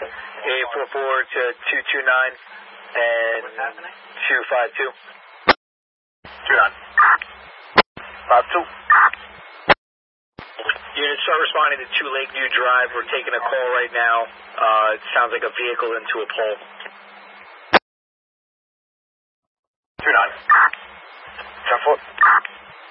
844 to 229 and 252. 29. 52. Units start responding to 2 Lakeview Drive. We're taking a call right now. It sounds like a vehicle into a pole. 29. 10-4.